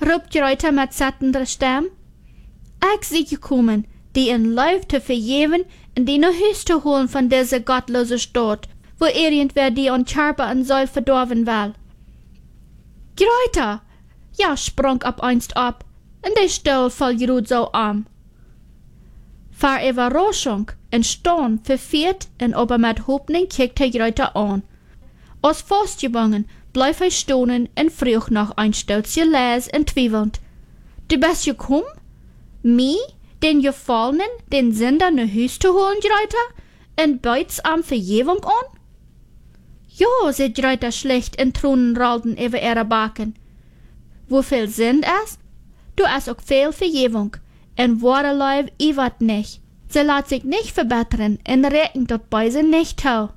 roept Reuter met zettende stem. Ik zie gekomen, die in Leuf te vergeven en die naar huis te holen van deze gottloze stad, wo irgendwer die ontscharpen en soll verdorven wil. Reuter! Ja, sprong op einst op, en de stoel val Jeroen zo aan. Voor Überraschung en Staan verviert en aber met Hoffnung kijkt hij Reuter aan. Als vastgebonden blijft hij stonen en vroeg nog een stootje lees en twijfelend. Du bist gekommen? Mij, den Gefallenen, den Sünder naar huis te holen, Reuter, en biets am Vergebung an? Ja, zei Reuter schlecht en Tränen rollten über ihre Backen. Wofür Sünd ist, du hast auch viel Vergebung, en wahre Leib iwat nicht. Sie lässt sich nicht verbessern en rechnet dort bei sie nicht tau.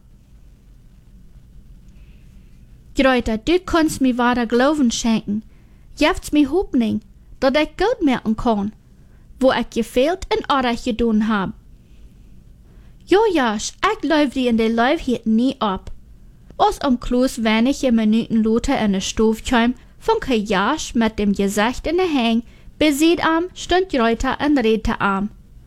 Reuter, du kannst mir wahre Glauben schenken. Jefts mir Hoffnung, dat ich Geld merken kann, wo ich gefehlt en Arbeit gedaan hab. Jo, Jasch, ich läuf die in de Leib hier nie ab. Als Kloos wenige Minuten later in de Stove kwam, funk hij Jasch mit dem Gesicht in de Hang, besieht am, stund Reuter en redte am.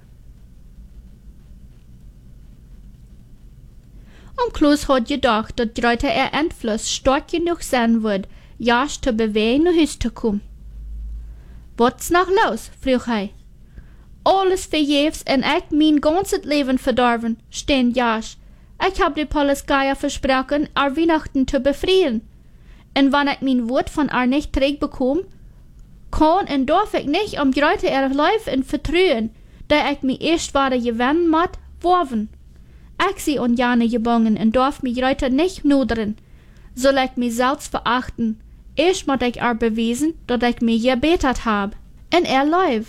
Kloos had gedacht, dat Reuter Einfluss stark genug sein wird, Jasch zu bewegen, nach Hus zu kommen. What's noch los? Vroeg hij. Alles vergeefs en ich mein ganzes Leben verdorven, steen Jasch. Ich hab die Polizei versprochen, Weihnachten zu befreien. En wann ich mein Wort von nicht zurückbekomme, kann und darf ich nicht Reuter Leben vertrauen, da ich mich erst wahre gewinnen muss, worven. Ich sie und Jane gebongen und darf mich Reuter nicht nudern, soll ich mich selbst verachten. Erst muss ich beweisen, dass ich mich gebetet hab. Und Leib.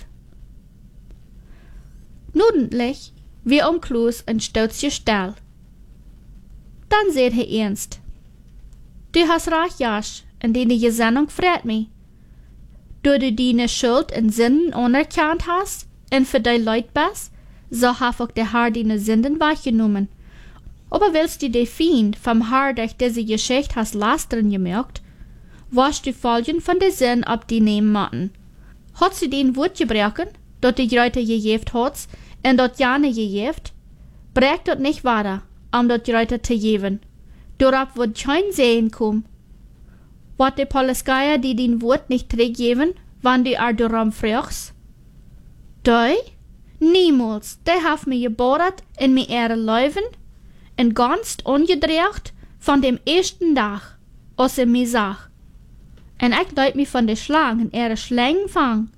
Nudentlich, wie Kloos ein Stootje still. Dann seht er ernst. Du hast recht, Jasch, und deine Gesinnung freut mich. Du deine Schuld und Sünden anerkannt hast und für die Leute bist, so hab auch der Herr deine Sünden wahrgenommen. Aber willst du die Feind vom Herr durch diese Geschichte hast lastern gemerkt, was die Folgen von der Sinn ab die nehmen machen. Hat sie den Wort gebrochen, dort die Reuter gejeft hat, und dort Jane gejeft? Brech dort nicht weiter, dort Reuter zu geben. Dorab wird kein Sehen kommen. Wat die Polizei die den Wort nicht zurückgeben, wann die darum fragst? Die? Niemals, die haben mir geboren in mir ihre Leben, und ganz ungedreht von dem ersten Tag, als mir sag. Und ich leid mich von der Schlange in ihre Schlängen fang.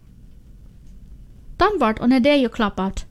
Dann wird unter der geklappert.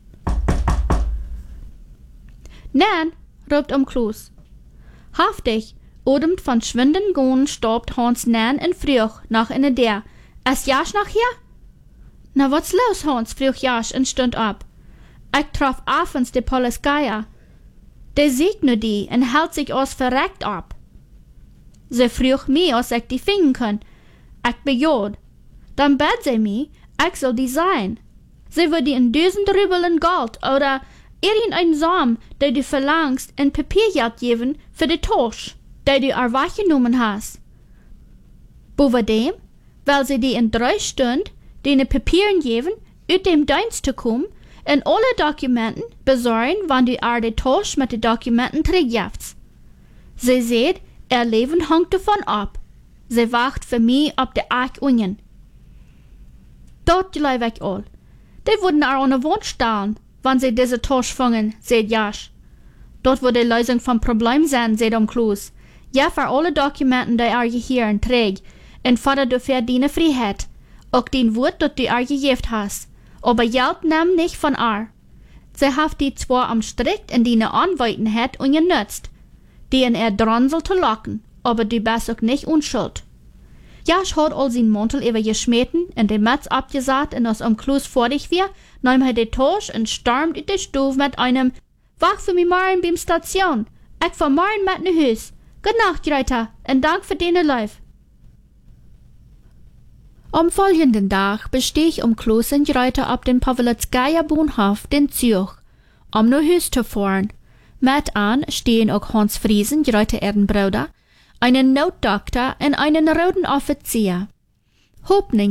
Nein, ruft Kloos. Haftig, odemt von schwinden Gonen staubt Hans Nan en früch nach in der. Ist Jasch noch hier? Na, what's los, Hans? Frug Jasch und stund ab. Ich traf abends die Polizei. Der sieht nur die und hält sich aus verreckt ab. Sie frug mich, als ich die finden kann. Ich bejod. Dann bet sie mich, ich soll die sein. Sie wird die in 1000 Rubel in Gold oder irgendein Samen, der du verlangst, in Papiergeld geben für die Tosch, der du wahrgenommen hast. Bovendem, weil sie die in 3 Stunden deine Papieren geben, uit dem Dienst zu kommen, und alle Dokumenten besorgen, wann du die Tosch mit den Dokumenten zurückgibst. Sie sieht, ihr Leben hängt davon ab. Sie wacht für mich auf der Union. Dort leib ich all. Die würden auch an der Wand stehen, wann sie diese Tosch fangen, sagt Jasch. Dort wird die Lösung vom Problem sein, sagt Kloos. Ja, für alle Dokumenten, die hier trägt, und Vater du für deine Freiheit. Auch den Wort, das du gegeben hast. Aber Geld nimm nicht von Sie hat die zwar am Strick in deine Anweitenheit ungenutzt, die in dran soll zu locken, aber du bist auch nicht unschuld. Jasch hat all sein Mantel über geschmeten und den Metz abgesagt und als Kloos fertig war, nahm er die Tosch und stürmt in die Stube mit einem Wach für mich morgen beim Station. Ich fahr morgen mit nach Hus. Gute Nacht, Reuter, und Dank für deine Life. Am folgenden Tag bestieg Kloos und Reuter ab dem Pawelotskaya Bahnhof den Zug, nach Hus zu fahren. Mit an stehen auch Hans Friesen, Reuter Bruder, einen Notdoktor und einen roten Offizier. Hoffnung